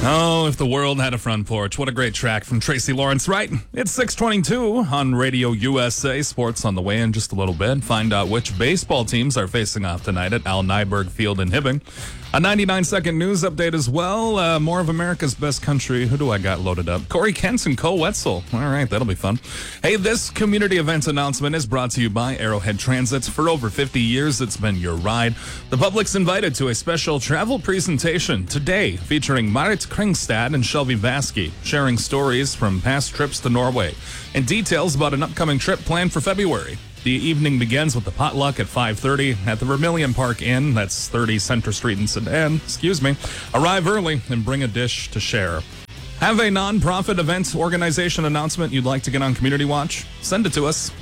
Oh, if the world had a front porch. What a great track from Tracy Lawrence, right? It's 6:22 on Radio USA. Sports on the way in just a little bit. Find out which baseball teams are facing off tonight at Al Nyberg Field in Hibbing. A 99-second news update as well. More of America's Best Country. Who do I got loaded up? Corey Kent and Cole Wetzel. All right, that'll be fun. Hey, this community event announcement is brought to you by Arrowhead Transit. For over 50 years, it's been your ride. The public's invited to a special travel presentation today featuring Marit Kringstad and Shelby Vasky, sharing stories from past trips to Norway and details about an upcoming trip planned for February. The evening begins with the potluck at 5:30 at the Vermilion Park Inn. That's 30 Center Street in Sedan. Arrive early and bring a dish to share. Have a nonprofit event organization announcement you'd like to get on Community Watch? Send it to us,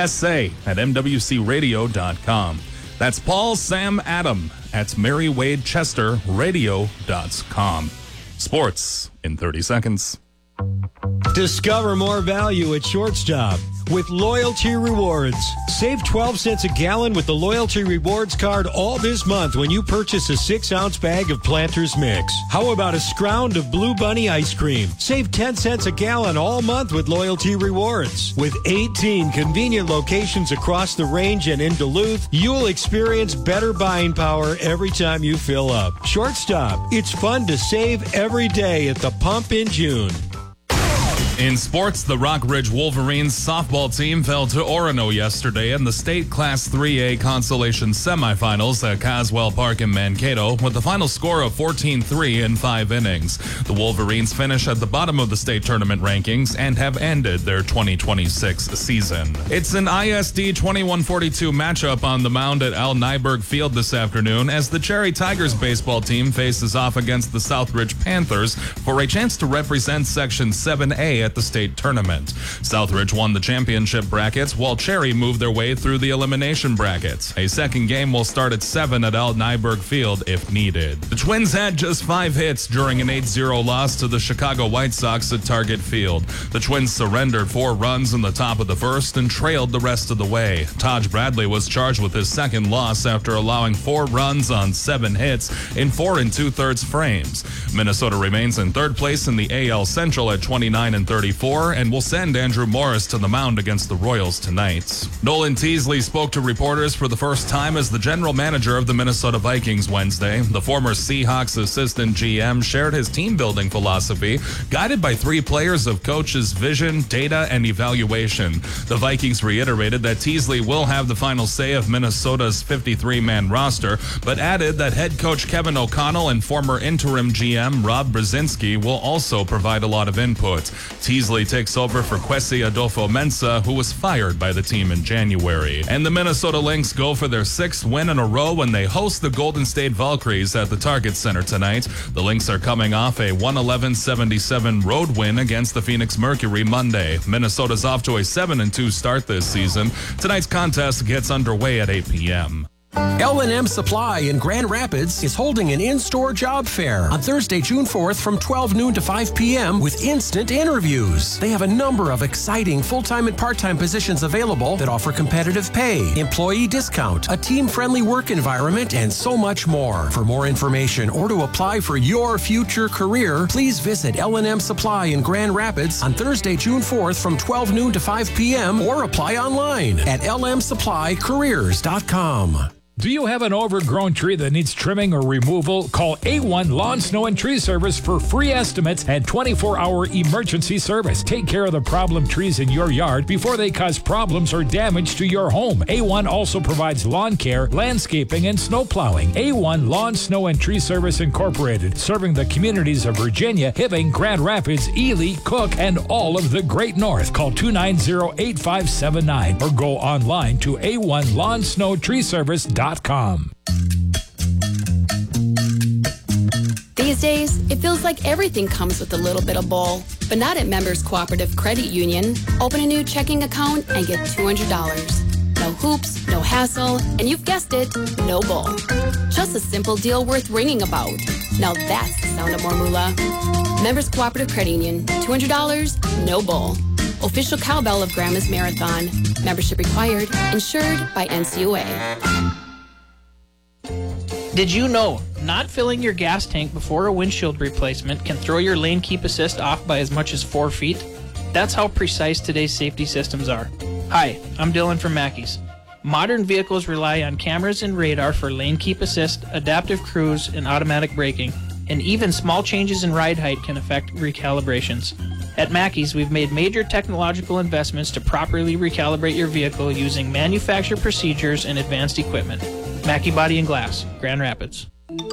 psa@mwcradio.com. That's Paul Sam Adam at MaryWadeChesterRadio.com. Sports in 30 seconds. Discover more value at Shortstop with Loyalty Rewards. Save 12 cents a gallon with the Loyalty Rewards card all this month when you purchase a 6-ounce bag of Planters Mix. How about a scround of Blue Bunny ice cream? Save 10 cents a gallon all month with Loyalty Rewards. With 18 convenient locations across the range and in Duluth, you'll experience better buying power every time you fill up. Shortstop, it's fun to save every day at the pump in June. In sports, the Rockridge Wolverines softball team fell to Orono yesterday in the state Class 3A consolation semifinals at Caswell Park in Mankato with a final score of 14-3 in 5 innings. The Wolverines finish at the bottom of the state tournament rankings and have ended their 2026 season. It's an ISD 21-42 matchup on the mound at Al Nyberg Field this afternoon as the Cherry Tigers baseball team faces off against the Southridge Panthers for a chance to represent Section 7A at the state tournament. Southridge won the championship brackets while Cherry moved their way through the elimination brackets. A second game will start at 7 at Al Nyberg Field if needed. The Twins had just 5 hits during an 8-0 loss to the Chicago White Sox at Target Field. The Twins surrendered 4 runs in the top of the first and trailed the rest of the way. Taj Bradley was charged with his second loss after allowing 4 runs on 7 hits in 4 2/3 frames. Minnesota remains in third place in the AL Central at 29-34 and will send Andrew Morris to the mound against the Royals tonight. Nolan Teasley spoke to reporters for the first time as the general manager of the Minnesota Vikings Wednesday. The former Seahawks assistant GM shared his team-building philosophy, guided by 3 players of coach's vision, data, and evaluation. The Vikings reiterated that Teasley will have the final say of Minnesota's 53-man roster, but added that head coach Kevin O'Connell and former interim GM Rob Brzezinski will also provide a lot of input. Teasley takes over for Kwesi Adolfo-Mensah, who was fired by the team in January. And the Minnesota Lynx go for their 6th win in a row when they host the Golden State Valkyries at the Target Center tonight. The Lynx are coming off a 111-77 road win against the Phoenix Mercury Monday. Minnesota's off to a 7-2 start this season. Tonight's contest gets underway at 8 p.m. L&M Supply in Grand Rapids is holding an in-store job fair on Thursday, June 4th from 12 noon to 5 p.m. with instant interviews. They have a number of exciting full-time and part-time positions available that offer competitive pay, employee discount, a team-friendly work environment, and so much more. For more information or to apply for your future career, please visit L&M Supply in Grand Rapids on Thursday, June 4th from 12 noon to 5 p.m. or apply online at lmsupplycareers.com. Do you have an overgrown tree that needs trimming or removal? Call A1 Lawn, Snow, and Tree Service for free estimates and 24-hour emergency service. Take care of the problem trees in your yard before they cause problems or damage to your home. A1 also provides lawn care, landscaping, and snow plowing. A1 Lawn, Snow, and Tree Service Incorporated, serving the communities of Virginia, Hibbing, Grand Rapids, Ely, Cook, and all of the Great North. Call 290-8579 or go online to a1lawnsnowtreeservice.com. These days, it feels like everything comes with a little bit of bull, but not at Members Cooperative Credit Union. Open a new checking account and get $200. No hoops, no hassle, and you've guessed it, no bull. Just a simple deal worth ringing about. Now that's the sound of more moolah. Members Cooperative Credit Union, $200, no bull. Official cowbell of Grandma's Marathon. Membership required. Insured by NCUA. Did you know Not filling your gas tank before a windshield replacement can throw your lane keep assist off by as much as 4 feet. That's how precise today's safety systems are. Hi, I'm Dylan from Mackey's. Modern vehicles rely on cameras and radar for lane keep assist, adaptive cruise, and automatic braking, and even small changes in ride height can affect recalibrations. At Mackey's, we've made major technological investments to properly recalibrate your vehicle using manufacturer procedures and advanced equipment. Mackey Body and Glass, Grand Rapids.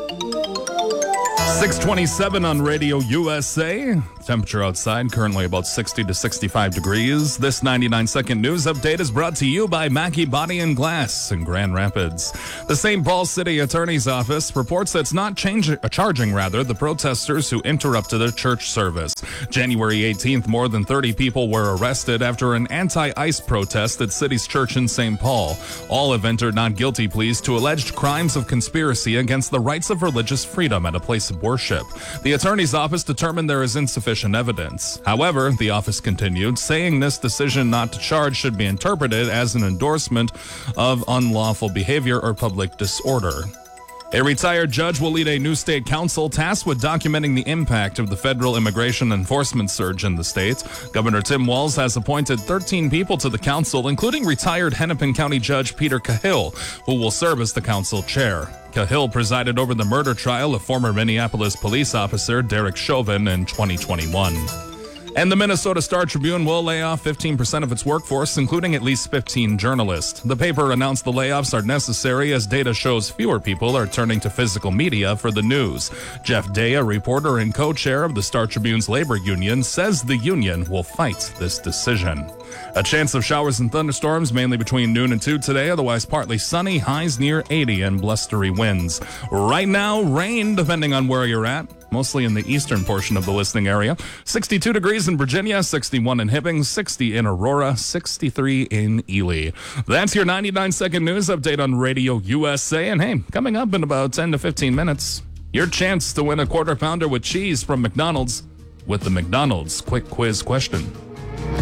627 on Radio USA. Temperature outside currently about 60 to 65 degrees. This 99-second news update is brought to you by Mackey Body and Glass in Grand Rapids. The St. Paul City Attorney's Office reports that it's not charging the protesters who interrupted a church service. January 18th, more than 30 people were arrested after an anti-ICE protest at City's Church in St. Paul. All have entered not guilty pleas to alleged crimes of conspiracy against the rights of religious freedom at a place of worship. The Attorney's Office determined there is insufficient evidence. However, the office continued, saying this decision not to charge should be interpreted as an endorsement of unlawful behavior or public disorder. A retired judge will lead a new state council tasked with documenting the impact of the federal immigration enforcement surge in the state. Governor Tim Walz has appointed 13 people to the council, including retired Hennepin County Judge Peter Cahill, who will serve as the council chair. Cahill presided over the murder trial of former Minneapolis police officer Derek Chauvin in 2021. And the Minnesota Star-Tribune will lay off 15% of its workforce, including at least 15 journalists. The paper announced the layoffs are necessary as data shows fewer people are turning to physical media for the news. Jeff Day, a reporter and co-chair of the Star-Tribune's labor union, says the union will fight this decision. A chance of showers and thunderstorms, mainly between noon and 2 today, otherwise partly sunny, highs near 80 and blustery winds. Right now, rain, depending on where you're at. Mostly in the eastern portion of the listening area. 62 degrees in Virginia, 61 in Hibbing, 60 in Aurora, 63 in Ely. That's your 99-second news update on Radio USA. And hey, coming up in about 10 to 15 minutes, your chance to win a quarter pounder with cheese from McDonald's with the McDonald's Quick Quiz question.